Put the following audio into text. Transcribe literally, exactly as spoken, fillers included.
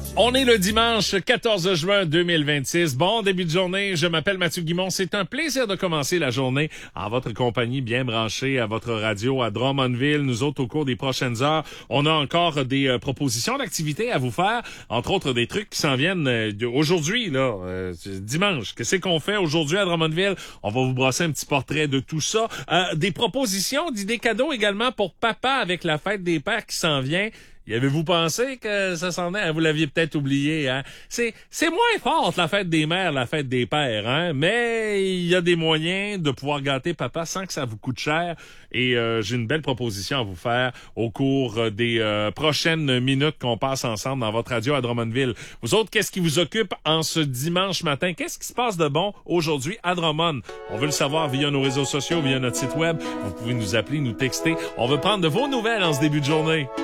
On est le dimanche quatorze juin deux mille vingt-six. Bon début de journée, je m'appelle Mathieu Guimond. C'est un plaisir de commencer la journée en votre compagnie, bien branchée à votre radio à Drummondville. Nous autres, au cours des prochaines heures, on a encore des euh, propositions d'activités à vous faire, entre autres des trucs qui s'en viennent euh, aujourd'hui, là, euh, dimanche. Qu'est-ce qu'on fait aujourd'hui à Drummondville? On va vous brosser un petit portrait de tout ça. Euh, des propositions, d'idées cadeaux également pour papa avec la fête des pères qui s'en vient. Y avez-vous pensé que ça s'en est? Vous l'aviez peut-être oublié, hein? C'est, c'est moins forte, la fête des mères, la fête des pères, hein? Mais il y a des moyens de pouvoir gâter papa sans que ça vous coûte cher. Et euh, j'ai une belle proposition à vous faire au cours des euh, prochaines minutes qu'on passe ensemble dans votre radio à Drummondville. Vous autres, qu'est-ce qui vous occupe en ce dimanche matin? Qu'est-ce qui se passe de bon aujourd'hui à Drummond? On veut le savoir via nos réseaux sociaux, via notre site web. Vous pouvez nous appeler, nous texter. On veut prendre de vos nouvelles en ce début de journée.